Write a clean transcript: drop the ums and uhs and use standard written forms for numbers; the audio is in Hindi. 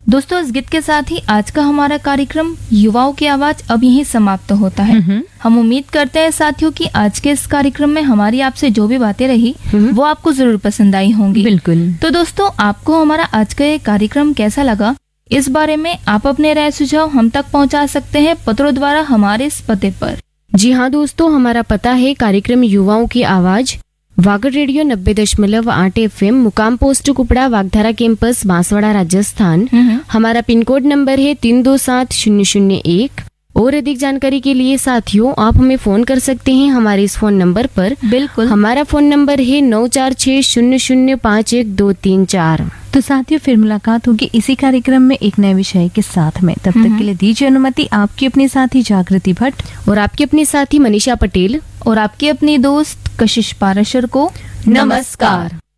दोस्तों, इस गीत के साथ ही आज का हमारा कार्यक्रम युवाओं की आवाज अब यहीं समाप्त होता है। हम उम्मीद करते हैं साथियों कि आज के इस कार्यक्रम में हमारी आपसे जो भी बातें रही वो आपको जरूर पसंद आई होंगी। बिल्कुल। तो दोस्तों, आपको हमारा आज का ये कार्यक्रम कैसा लगा, इस बारे में आप अपने राय सुझाव हम तक पहुंचा सकते हैं पत्रों द्वारा हमारे इस पते पर। जी हाँ दोस्तों, हमारा पता है कार्यक्रम युवाओं की आवाज, वागड़ रेडियो 90.8 FM, मुकाम पोस्ट कुपड़ा, वागधारा कैंपस, बांसवाड़ा, राजस्थान। हमारा पिन कोड नंबर है 327001। और अधिक जानकारी के लिए साथियों आप हमें फोन कर सकते हैं हमारे इस फोन नंबर पर। बिल्कुल, हमारा फोन नंबर है 9460051234। तो साथियों, फिर मुलाकात होगी इसी कार्यक्रम में एक नए विषय के साथ में। तब तक के लिए दीजिए अनुमति आपकी अपनी साथी जागृति भट्ट और आपकी अपनी साथी मनीषा पटेल और आपकी अपनी दोस्त कशिश पाराशर को नमस्कार।